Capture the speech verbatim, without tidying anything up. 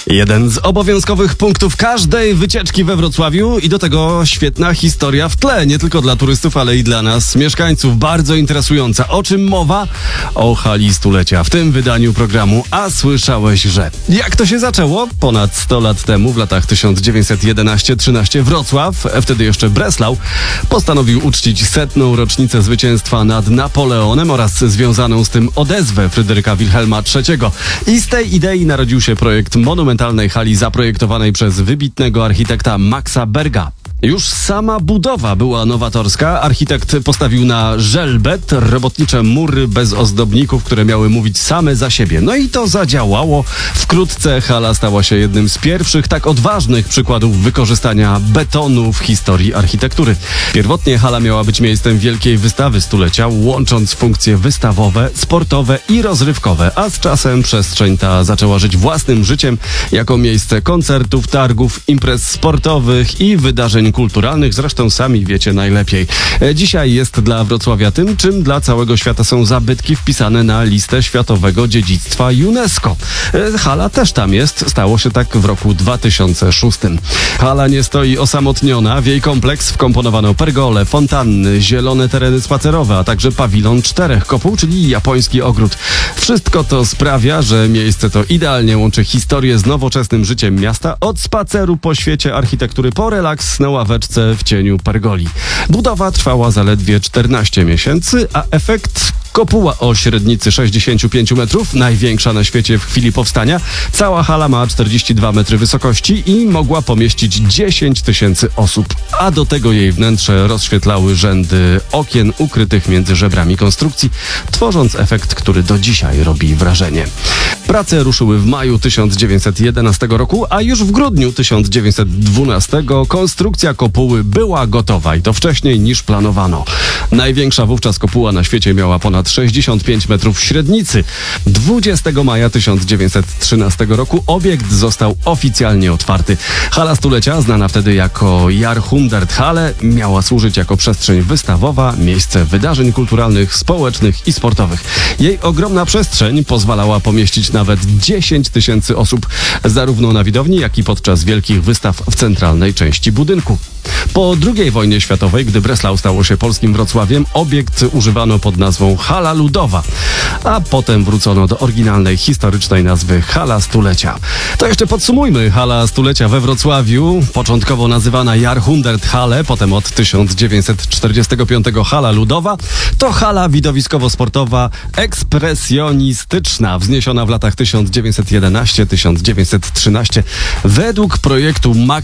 Jeden z obowiązkowych punktów każdej wycieczki we Wrocławiu i do tego świetna historia w tle, nie tylko dla turystów, ale i dla nas, mieszkańców, bardzo interesująca. O czym mowa? O hali stulecia. W tym wydaniu programu A słyszałeś, że... Jak to się zaczęło? Ponad sto lat temu, w latach tysiąc dziewięćset jedenaście trzynaście, Wrocław, wtedy jeszcze Breslau, postanowił uczcić setną rocznicę zwycięstwa nad Napoleonem oraz związaną z tym odezwę Fryderyka Wilhelma trzeciego. I z tej idei narodził się projekt monumentalnej hali zaprojektowanej przez wybitnego architekta Maxa Berga. Już sama budowa była nowatorska. Architekt postawił na żelbet, robotnicze mury bez ozdobników, które miały mówić same za siebie. No i to zadziałało. Wkrótce hala stała się jednym z pierwszych tak odważnych przykładów wykorzystania betonu w historii architektury. Pierwotnie hala miała być miejscem wielkiej wystawy stulecia, łącząc funkcje wystawowe, sportowe i rozrywkowe, a z czasem przestrzeń ta zaczęła żyć własnym życiem jako miejsce koncertów, targów, imprez sportowych i wydarzeń kulturalnych, zresztą sami wiecie najlepiej. Dzisiaj jest dla Wrocławia tym, czym dla całego świata są zabytki wpisane na listę Światowego Dziedzictwa UNESCO. Hala też tam jest, stało się tak w roku dwa tysiące szóstym. Hala nie stoi osamotniona, w jej kompleks wkomponowano pergole, fontanny, zielone tereny spacerowe, a także pawilon czterech kopuł, czyli japoński ogród. Wszystko to sprawia, że miejsce to idealnie łączy historię z nowoczesnym życiem miasta, od spaceru po świecie architektury po relaks na ławeczce w cieniu pergoli. Budowa trwała zaledwie czternaście miesięcy, a efekt... Kopuła o średnicy sześćdziesiąt pięć metrów, największa na świecie w chwili powstania. Cała hala ma czterdzieści dwa metry wysokości i mogła pomieścić dziesięć tysięcy osób. A do tego jej wnętrze rozświetlały rzędy okien ukrytych między żebrami konstrukcji, tworząc efekt, który do dzisiaj robi wrażenie. Prace ruszyły w maju tysiąc dziewięćset jedenastego roku, a już w grudniu tysiąc dziewięćset dwunastego konstrukcja kopuły była gotowa i to wcześniej niż planowano. Największa wówczas kopuła na świecie miała ponad sześćdziesiąt pięć metrów średnicy. dwudziestego maja tysiąc dziewięćset trzynastego roku obiekt został oficjalnie otwarty. Hala stulecia, znana wtedy jako Jahrhunderthalle, miała służyć jako przestrzeń wystawowa, miejsce wydarzeń kulturalnych, społecznych i sportowych. Jej ogromna przestrzeń pozwalała pomieścić nawet dziesięć tysięcy osób, zarówno na widowni, jak i podczas wielkich wystaw w centralnej części budynku. Po drugiej wojnie światowej, gdy Breslau stało się polskim Wrocławiem, obiekt używano pod nazwą Hala Ludowa, a potem wrócono do oryginalnej, historycznej nazwy Hala Stulecia. To jeszcze podsumujmy. Hala Stulecia we Wrocławiu, początkowo nazywana Jahrhunderthalle, potem od tysiąc dziewięćset czterdziestego piątego Hala Ludowa, to hala widowiskowo-sportowa ekspresjonistyczna, wzniesiona w latach tysiąc dziewięćset jedenastego do tysiąc dziewięćset trzynastego według projektu Maxa